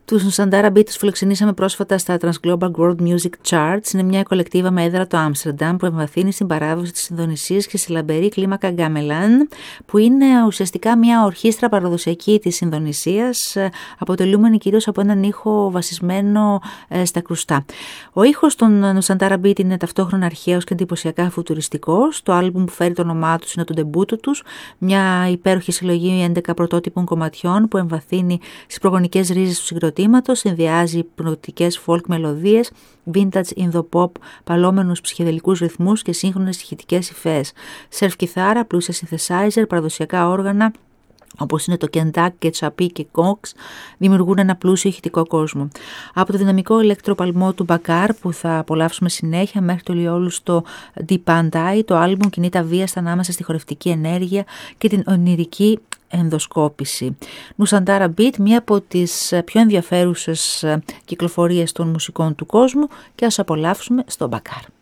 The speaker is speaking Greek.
Τους Νουσαντάρα Beat τους φιλοξενήσαμε πρόσφατα στα Transglobal World Music Charts. Είναι μια κολεκτίβα με έδρα το Άμστερνταμ που εμβαθύνει στην παράδοση της Ινδονησίας και στη λαμπερή κλίμακα γκάμελαν, που είναι ουσιαστικά μια ορχήστρα παραδοσιακή της Ινδονησίας, αποτελούμενη κυρίως από έναν ήχο βασισμένο στα κρουστά. Ο ήχος των Νουσαντάρα Beat είναι ταυτόχρονα αρχαίος και εντυπωσιακά φουτουριστικός. Το άλμπουμ που φέρει το όνομά τους είναι το ντεμπούτο τους, μια υπέροχη συλλογή 11 πρωτότυπων κομματιών που εμβαθύνει στις προγονικές ρίζες του συγκροτήματος. Συνδυάζει υπνοτικές folk μελωδίες, vintage Ινδοπop, παλόμενους ψυχεδελικούς ρυθμούς και σύγχρονες ηχητικές υφές. Σερφ κιθάρα, πλούσια synthesizer, παραδοσιακά όργανα όπως είναι το Kendak και Chapi και Cox, δημιουργούν ένα πλούσιο ηχητικό κόσμο. Από το δυναμικό ηλεκτροπαλμό του Μπακάρ που θα απολαύσουμε συνέχεια μέχρι το λιόλουστο Dipandai, το άλμπουμ κινείται αβίαστα ανάμεσα στη χορευτική ενέργεια και την ονειρική ενδοσκόπηση. Νουσαντάρα Beat, μία από τις πιο ενδιαφέρουσες κυκλοφορίες των μουσικών του κόσμου, και ας απολαύσουμε στο Μπακάρ.